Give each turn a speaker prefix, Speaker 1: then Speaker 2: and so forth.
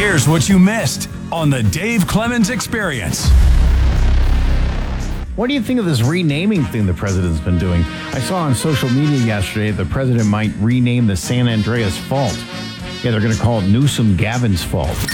Speaker 1: Here's what you missed on the Dave Clemens Experience.
Speaker 2: What do you think of this renaming thing the president's been doing? I saw on social media yesterday the president might rename the San Andreas Fault. Yeah, they're going to call it Newsom Gavin's Fault.